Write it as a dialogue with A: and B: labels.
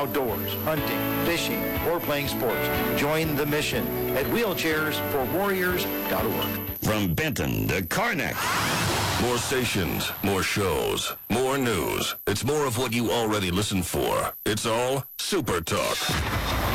A: outdoors, hunting, fishing, or playing sports. Join the mission at wheelchairsforwarriors.org.
B: From Benton to Karnak.
C: More stations, more shows, more news. It's more of what you already listen for. It's all Super Talk.